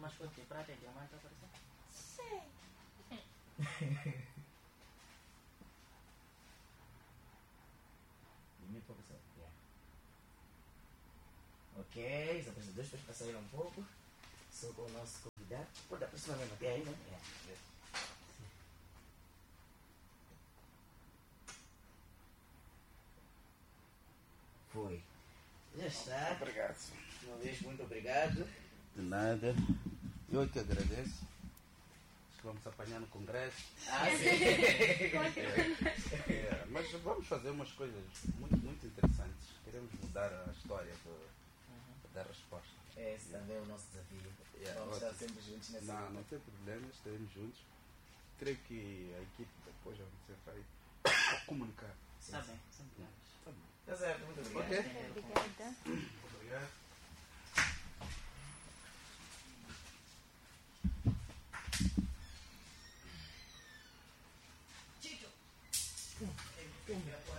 mais coisa de prata e diamante apareceu? Sei. Limite professor. Yeah. Ok, os apresentadores depois passaram um pouco. Só com o nosso convidado. Pode aproximar mesmo até aí, né? Yeah. Foi. Já está. Obrigado. Uma vez, muito obrigado. De nada. Eu que agradeço. Acho que vamos apanhar no congresso. Mas vamos fazer umas coisas muito, muito interessantes. Queremos mudar a história da resposta. Esse também é o nosso desafio. Vamos estar sempre juntos nessa Não tem problema, estaremos juntos. Creio que a equipe depois já vai comunicar. Está bem, sempre vamos. Tá bom. Está certo, muito obrigado. Ok. Obrigada. Obrigado. Chicho!